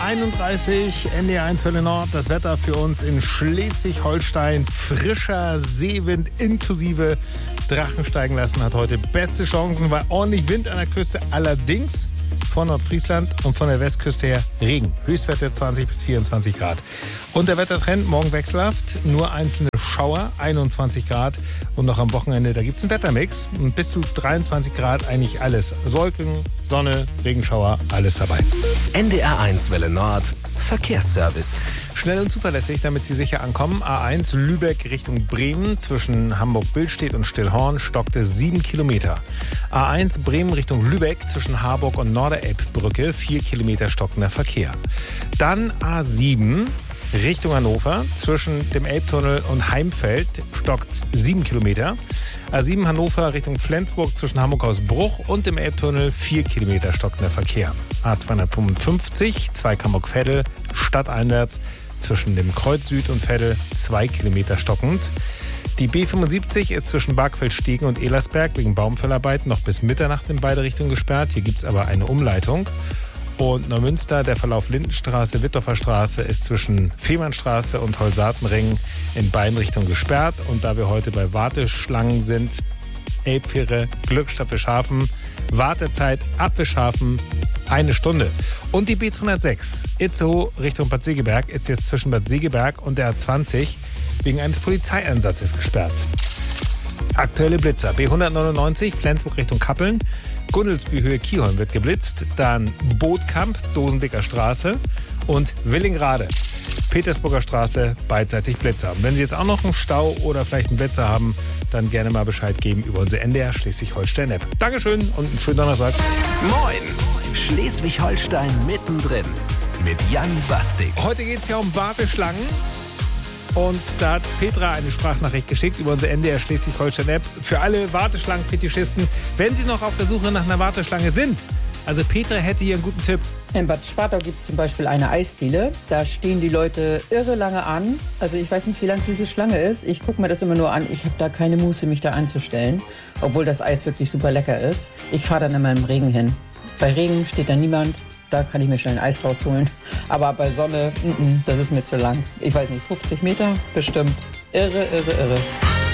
31, NDR1 Welle Nord. Das Wetter für uns in Schleswig-Holstein. Frischer Seewind inklusive Drachen steigen lassen hat heute beste Chancen, weil ordentlich Wind an der Küste. Allerdings von Nordfriesland und von der Westküste her Regen. Höchstwerte 20 bis 24 Grad. Und der Wettertrend morgen wechselhaft. Nur einzelne Schauer, 21 Grad. Und noch am Wochenende, da gibt es einen Wettermix. Und bis zu 23 Grad eigentlich alles. Wolken, Sonne, Regenschauer, alles dabei. NDR1 Welle Nord, Verkehrsservice. Schnell und zuverlässig, damit Sie sicher ankommen. A1 Lübeck Richtung Bremen zwischen Hamburg-Billstedt und Stillhorn stockte 7 Kilometer. A1 Bremen Richtung Lübeck zwischen Harburg und Norderelbbrücke 4 Kilometer stockender Verkehr. Dann A7 Richtung Hannover zwischen dem Elbtunnel und Heimfeld stockt 7 Kilometer. A7 Hannover Richtung Flensburg zwischen Hamburg-Hausbruch und dem Elbtunnel 4 Kilometer stockender Verkehr. A255 Zweigg-Hamburg-Veddel stadteinwärts zwischen dem Kreuz Süd und Veddel 2 Kilometer stockend. Die B75 ist zwischen Bargfeldstegen und Elersberg wegen Baumfellarbeiten noch bis Mitternacht in beide Richtungen gesperrt. Hier gibt es aber eine Umleitung. Und Neumünster, der Verlauf Lindenstraße, Wittdorfer Straße ist zwischen Fehmarnstraße und Holsatenring in beiden Richtungen gesperrt. Und da wir heute bei Warteschlangen sind, Elbfähre, Glückstadt Bischhafen, Wartezeit ab Bischhafen 1 Stunde. Und die B206 Itzehoe Richtung Bad Segeberg ist jetzt zwischen Bad Segeberg und der A20 wegen eines Polizeieinsatzes gesperrt. Aktuelle Blitzer. B199 Flensburg Richtung Kappeln. Gundelsby Höhe Kiholm wird geblitzt. Dann Bootkamp, Dosendicker Straße und Willingrade, Petersburger Straße, beidseitig Blitzer. Und wenn Sie jetzt auch noch einen Stau oder vielleicht einen Blitzer haben, dann gerne mal Bescheid geben über unsere NDR Schleswig-Holstein-App. Dankeschön und einen schönen Donnerstag. Moin! Schleswig-Holstein mittendrin mit Jan Bastik. Heute geht es ja um Warteschlangen. Und da hat Petra eine Sprachnachricht geschickt über unsere NDR Schleswig-Holstein-App. Für alle Warteschlangen-Fetischisten, wenn Sie noch auf der Suche nach einer Warteschlange sind. Also Petra hätte hier einen guten Tipp. In Bad Schwartau gibt es zum Beispiel eine Eisdiele. Da stehen die Leute irre lange an. Also ich weiß nicht, wie lang diese Schlange ist. Ich gucke mir das immer nur an. Ich habe da keine Muße, mich da einzustellen. Obwohl das Eis wirklich super lecker ist. Ich fahre dann immer im Regen hin. Bei Regen steht da niemand. Da kann ich mir schnell ein Eis rausholen. Aber bei Sonne, das ist mir zu lang. Ich weiß nicht, 50 Meter? Bestimmt. Irre, irre, irre.